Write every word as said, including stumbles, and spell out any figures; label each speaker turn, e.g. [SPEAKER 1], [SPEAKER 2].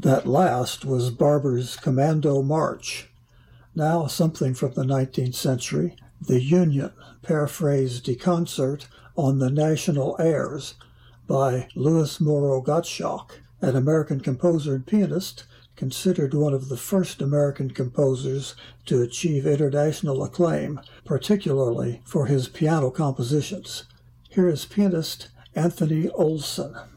[SPEAKER 1] That last was Barber's Commando March. Now something from the nineteenth century, The Union, paraphrased de concert on the National Airs by Louis Moreau Gottschalk, an American composer and pianist, considered one of the first American composers to achieve international acclaim, particularly for his piano compositions. Here is pianist Anthony Olson.